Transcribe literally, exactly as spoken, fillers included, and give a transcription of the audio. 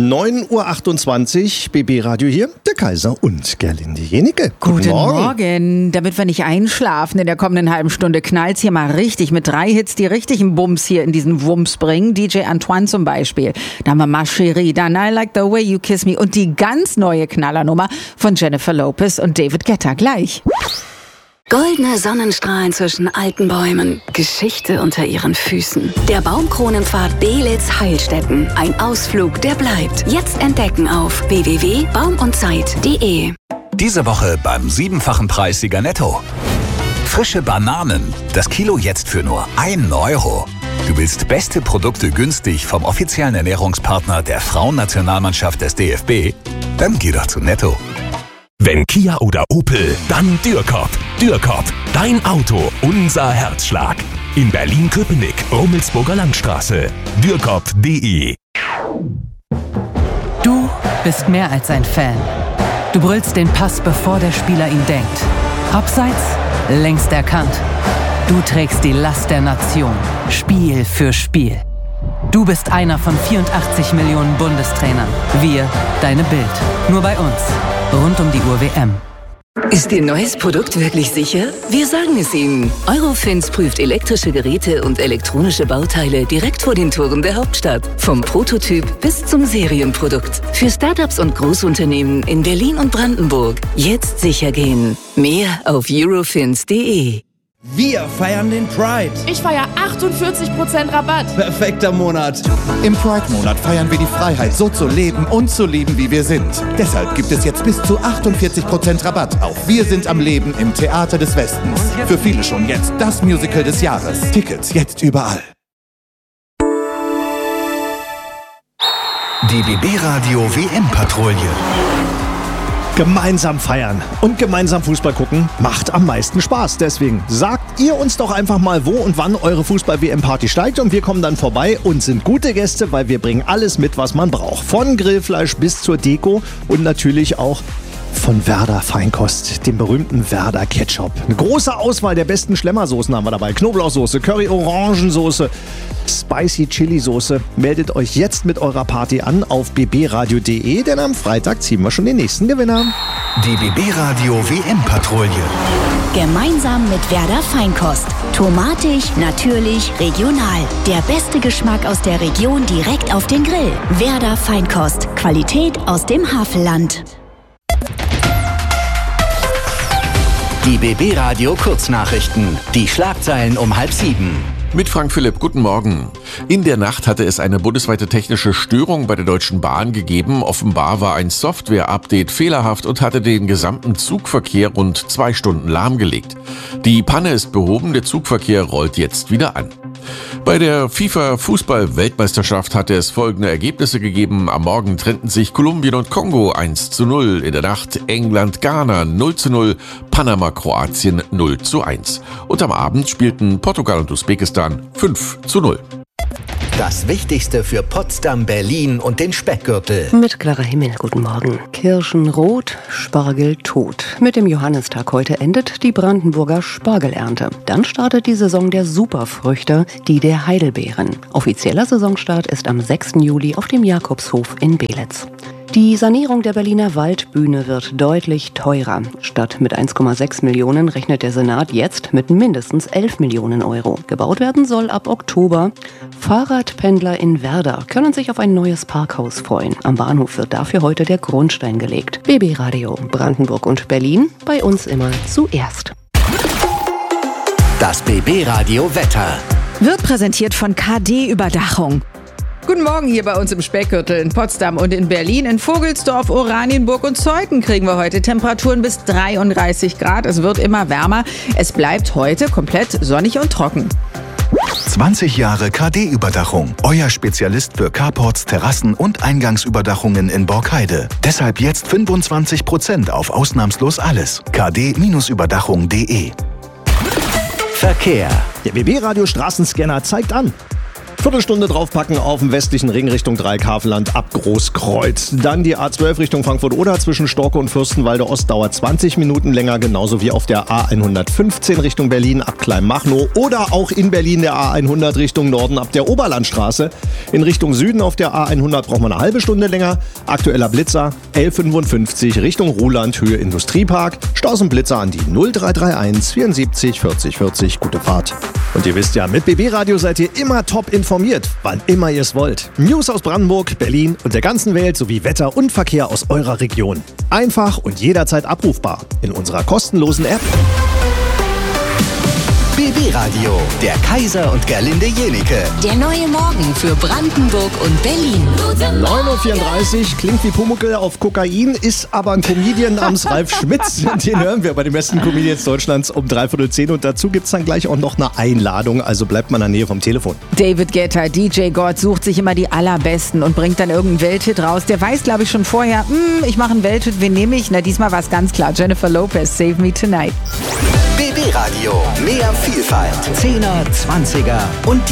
neun Uhr achtundzwanzig, B B Radio hier, der Kaiser und Gerlinde Jenike. Guten, Guten Morgen. Morgen. Damit wir nicht einschlafen in der kommenden halben Stunde, knallt's hier mal richtig mit drei Hits, die richtigen Bums hier in diesen Wumms bringen. D J Antoine zum Beispiel. Da haben wir Ma Chérie, dann I Like the Way You Kiss Me und die ganz neue Knallernummer von Jennifer Lopez und David Guetta gleich. Goldene Sonnenstrahlen zwischen alten Bäumen, Geschichte unter ihren Füßen. Der Baumkronenpfad Beelitz-Heilstätten. Ein Ausflug, der bleibt. Jetzt entdecken auf w w w punkt baum und zeit punkt de. Diese Woche beim siebenfachen Preissieger Netto. Frische Bananen. Das Kilo jetzt für nur ein Euro. Du willst beste Produkte günstig vom offiziellen Ernährungspartner der Frauennationalmannschaft des D F B? Dann geh doch zu Netto. Wenn Kia oder Opel, dann Dürkop. Dürkop, dein Auto, unser Herzschlag. In Berlin-Köpenick, Rummelsburger Landstraße. Dürkop punkt de. Du bist mehr als ein Fan. Du brüllst den Pass, bevor der Spieler ihn denkt. Abseits, längst erkannt. Du trägst die Last der Nation, Spiel für Spiel. Du bist einer von vierundachtzig Millionen Bundestrainern. Wir, deine Bild. Nur bei uns. Rund um die Uhr W M. Ist Ihr neues Produkt wirklich sicher? Wir sagen es Ihnen. Eurofins prüft elektrische Geräte und elektronische Bauteile direkt vor den Toren der Hauptstadt. Vom Prototyp bis zum Serienprodukt. Für Startups und Großunternehmen in Berlin und Brandenburg. Jetzt sicher gehen. Mehr auf eurofins punkt de. Wir feiern den Pride. Ich feiere achtundvierzig Prozent Rabatt. Perfekter Monat. Im Pride-Monat feiern wir die Freiheit, so zu leben und zu lieben, wie wir sind. Deshalb gibt es jetzt bis zu achtundvierzig Prozent Rabatt auf Wir sind am Leben im Theater des Westens. Für viele schon jetzt das Musical des Jahres. Tickets jetzt überall. Die B B Radio W M-Patrouille. Gemeinsam feiern und gemeinsam Fußball gucken macht am meisten Spaß. Deswegen sagt ihr uns doch einfach mal, wo und wann eure Fußball-W M-Party steigt und wir kommen dann vorbei und sind gute Gäste, weil wir bringen alles mit, was man braucht. Von Grillfleisch bis zur Deko und natürlich auch von Werder Feinkost, dem berühmten Werder Ketchup. Eine große Auswahl der besten Schlemmersoßen haben wir dabei. Knoblauchsoße, Curry-Orangensoße, Spicy Chili-Soße. Meldet euch jetzt mit eurer Party an auf b b radio punkt de, denn am Freitag ziehen wir schon den nächsten Gewinner. Die B B Radio W M-Patrouille. Gemeinsam mit Werder Feinkost. Tomatig, natürlich, regional. Der beste Geschmack aus der Region direkt auf den Grill. Werder Feinkost. Qualität aus dem Havelland. Die B B Radio Kurznachrichten. Die Schlagzeilen um halb sieben. Mit Frank Philipp, guten Morgen. In der Nacht hatte es eine bundesweite technische Störung bei der Deutschen Bahn gegeben. Offenbar war ein Software-Update fehlerhaft und hatte den gesamten Zugverkehr rund zwei Stunden lahmgelegt. Die Panne ist behoben, der Zugverkehr rollt jetzt wieder an. Bei der FIFA-Fußball-Weltmeisterschaft hatte es folgende Ergebnisse gegeben. Am Morgen trennten sich Kolumbien und Kongo eins zu null. In der Nacht England-Ghana null zu null, Panama-Kroatien null zu eins. Und am Abend spielten Portugal und Usbekistan fünf zu null. Das Wichtigste für Potsdam, Berlin und den Speckgürtel. Mit klarer Himmel, guten Morgen. Kirschen rot, Spargel tot. Mit dem Johannistag heute endet die Brandenburger Spargelernte. Dann startet die Saison der Superfrüchte, die der Heidelbeeren. Offizieller Saisonstart ist am sechsten Juli auf dem Jakobshof in Beelitz. Die Sanierung der Berliner Waldbühne wird deutlich teurer. Statt mit eins Komma sechs Millionen rechnet der Senat jetzt mit mindestens elf Millionen Euro. Gebaut werden soll ab Oktober. Fahrradpendler in Werder können sich auf ein neues Parkhaus freuen. Am Bahnhof wird dafür heute der Grundstein gelegt. B B Radio, Brandenburg und Berlin, bei uns immer zuerst. Das B B Radio Wetter. Wird präsentiert von K D-Überdachung. Guten Morgen hier bei uns im Speckgürtel in Potsdam und in Berlin. In Vogelsdorf, Oranienburg und Zeuthen kriegen wir heute Temperaturen bis dreiunddreißig Grad. Es wird immer wärmer. Es bleibt heute komplett sonnig und trocken. zwanzig Jahre K D-Überdachung. Euer Spezialist für Carports, Terrassen und Eingangsüberdachungen in Borkheide. Deshalb jetzt fünfundzwanzig Prozent auf ausnahmslos alles. k d Überdachung punkt de. Verkehr. Der B B Radio Straßenscanner zeigt an. Viertelstunde draufpacken auf dem westlichen Ring Richtung Dreikammerland ab Großkreuz. Dann die A zwölf Richtung Frankfurt-Oder zwischen Storke und Fürstenwalde Ost dauert zwanzig Minuten länger, genauso wie auf der A hundertfünfzehn Richtung Berlin ab Kleinmachnow oder auch in Berlin der A hundert Richtung Norden ab der Oberlandstraße. In Richtung Süden auf der A hundert braucht man eine halbe Stunde länger. Aktueller Blitzer L fünfundfünfzig Richtung Ruhland, Höhe Industriepark. Staus und Blitzer an die null drei drei eins vierundsiebzig vierzig vierzig. Gute Fahrt. Und ihr wisst ja, mit B B Radio seid ihr immer top informiert, wann immer ihr es wollt. News aus Brandenburg, Berlin und der ganzen Welt sowie Wetter und Verkehr aus eurer Region. Einfach und jederzeit abrufbar in unserer kostenlosen App. B B Radio, der Kaiser und Gerlinde Jenike. Der neue Morgen für Brandenburg und Berlin. neun Uhr vierunddreißig, klingt wie Pumuckl auf Kokain, ist aber ein Comedian namens Ralf Schmitz. Den hören wir bei den besten Comedians Deutschlands um dreiviertel zehn. Und dazu gibt es dann gleich auch noch eine Einladung, also bleibt mal in der Nähe vom Telefon. David Guetta, D J God, sucht sich immer die allerbesten und bringt dann irgendeinen Welthit raus. Der weiß, glaube ich, schon vorher, hm, ich mache einen Welthit, wen nehme ich? Na, diesmal war es ganz klar, Jennifer Lopez, Save Me Tonight. B B Radio, mehr Vielfalt. Zehner, Zwanziger und